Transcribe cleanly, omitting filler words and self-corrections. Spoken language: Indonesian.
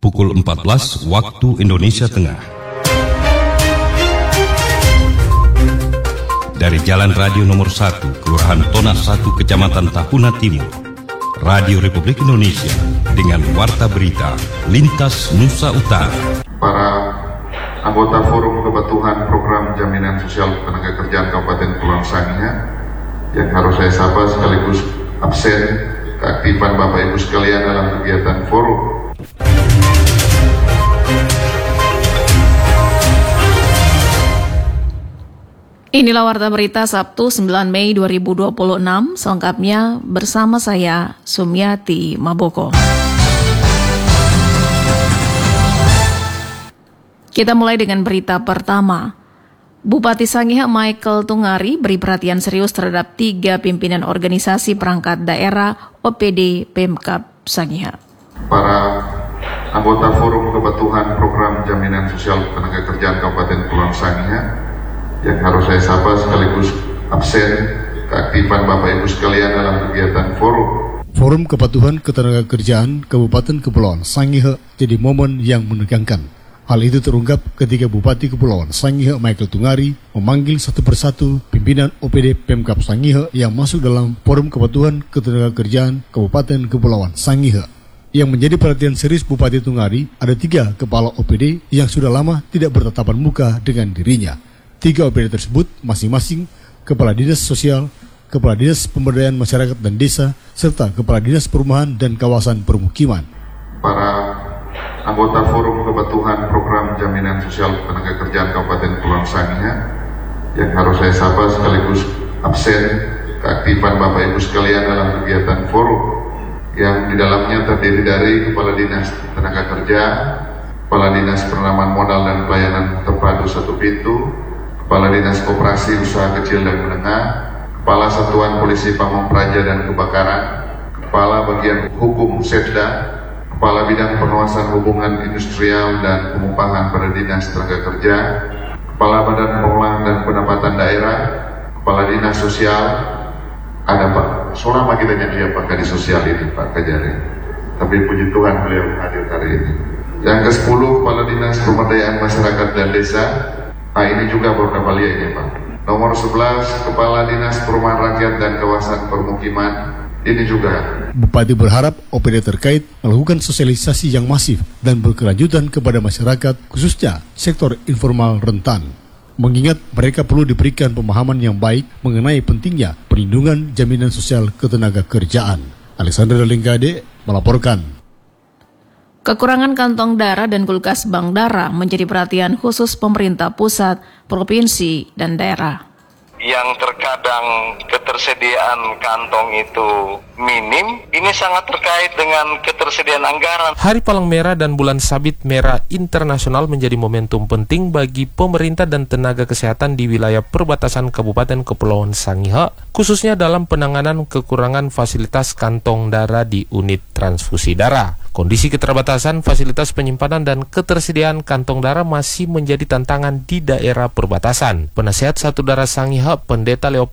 pukul 14 waktu Indonesia Tengah. Dari Jalan Radio Nomor 1, Kelurahan Tona 1, Kecamatan Tahuna Timur, Radio Republik Indonesia dengan warta berita Lintas Nusa Utara. Para anggota Forum Kepatuhan Program Jaminan Sosial Ketenagakerjaan Kabupaten Kepulauan Sangihe yang harus saya sapa sekaligus absen keaktifan Bapak Ibu sekalian dalam kegiatan forum. Inilah warta berita Sabtu 9 Mei 2026, selengkapnya bersama saya Sumiati Maboko. Kita mulai dengan berita pertama. Bupati Sangihe Michael Tungari beri perhatian serius terhadap 3 pimpinan organisasi perangkat daerah OPD Pemkab Sangihe. Para anggota Forum Kepatuhan Program Jaminan Sosial Ketenagakerjaan Kabupaten Kepulauan Sangihe yang harus saya sapa sekaligus absen keaktifan Bapak Ibu sekalian dalam kegiatan forum. Forum Kepatuhan Ketenagakerjaan Kabupaten Kepulauan Sangihe jadi momen yang menegangkan. Hal itu terungkap ketika Bupati Kepulauan Sangihe Michael Tungari memanggil satu persatu pimpinan OPD Pemkab Sangihe yang masuk dalam Forum Kepatuhan Ketenagakerjaan Kabupaten Kepulauan Sangihe. Yang menjadi perhatian serius Bupati Tungari, ada 3 kepala OPD yang sudah lama tidak bertatapan muka dengan dirinya. 3 OPD tersebut masing-masing Kepala Dinas Sosial, Kepala Dinas Pemberdayaan Masyarakat dan Desa, serta Kepala Dinas Perumahan dan Kawasan Permukiman. Para anggota Forum Kepatuhan Program Jaminan Sosial Ketenagakerjaan Kabupaten Kepulauan Sangihe yang harus saya sapa sekaligus absen keaktifan Bapak Ibu sekalian dalam kegiatan forum yang di dalamnya terdiri dari Kepala Dinas Tenaga Kerja, Kepala Dinas Penanaman Modal dan Pelayanan Terpadu Satu Pintu, Kepala Dinas Koperasi Usaha Kecil dan Menengah, Kepala Satuan Polisi Pamong Praja dan Kebakaran, Kepala Bagian Hukum Setda, Kepala Bidang Pengawasan Hubungan Industrial dan Pengupahan pada Dinas Tenaga Kerja, Kepala Badan Pengelolaan dan Pendapatan Daerah, Kepala Dinas Sosial, ada Pak, selama kita nyanyi Pak Kadis Sosial ini Pak Kajari, tapi puji Tuhan beliau hadir hari ini. Yang ke-10 Kepala Dinas Pemberdayaan Masyarakat dan Desa, ini juga Bordabalia ini Pak. Nomor 11 Kepala Dinas Perumahan Rakyat dan Kawasan Permukiman, ini juga. Bupati berharap OPD terkait melakukan sosialisasi yang masif dan berkelanjutan kepada masyarakat, khususnya sektor informal rentan. Mengingat mereka perlu diberikan pemahaman yang baik mengenai pentingnya perlindungan jaminan sosial ketenagakerjaan. Alexander Lingkade melaporkan. Kekurangan kantong darah dan kulkas bank darah menjadi perhatian khusus pemerintah pusat, provinsi, dan daerah. Yang terkadang ketersediaan kantong itu minim, ini sangat terkait dengan ketersediaan anggaran. Hari Palang Merah dan Bulan Sabit Merah Internasional menjadi momentum penting bagi pemerintah dan tenaga kesehatan di wilayah perbatasan Kabupaten Kepulauan Sangihe, khususnya dalam penanganan kekurangan fasilitas kantong darah di unit transfusi darah. Kondisi keterbatasan fasilitas penyimpanan dan ketersediaan kantong darah masih menjadi tantangan di daerah perbatasan. Penasihat Satu Darah Sangihe, Pendeta Leopold